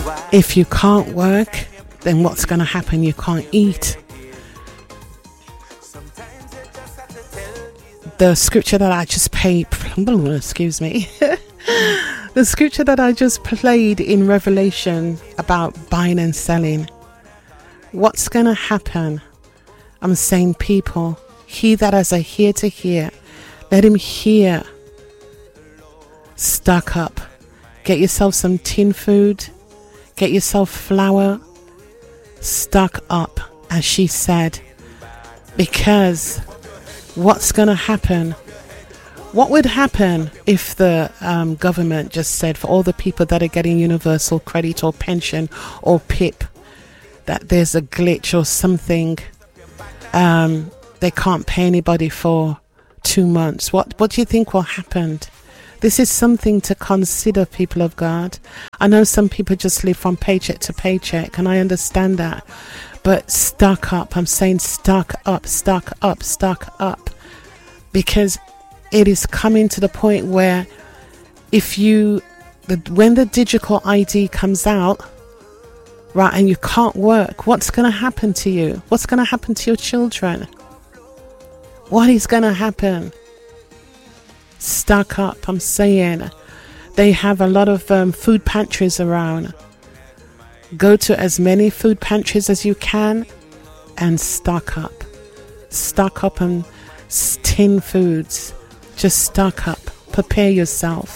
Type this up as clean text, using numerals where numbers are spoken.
If you can't work, then what's going to happen? You can't eat. The scripture that I just played, excuse me, the scripture that I just played in Revelation about buying and selling. What's going to happen? I'm saying, people, he that has a ear to hear, let him hear. Stock up. Get yourself some tin food. Get yourself flour. Stock up, as she said. Because what's going to happen? What would happen if the government just said for all the people that are getting universal credit or pension or PIP that there's a glitch or something, they can't pay anybody for 2 months? What do you think will happen? This is something to consider, people of God. I know some people just live from paycheck to paycheck, and I understand that. But stock up. I'm saying stock up, stock up, stock up. Because it is coming to the point where when the digital ID comes out, right, and you can't work, what's going to happen to you? What's going to happen to your children? What is going to happen? Stock up. I'm saying they have a lot of food pantries around. Go to as many food pantries as you can and stock up. Stock up on tin foods. Just stock up. Prepare yourself.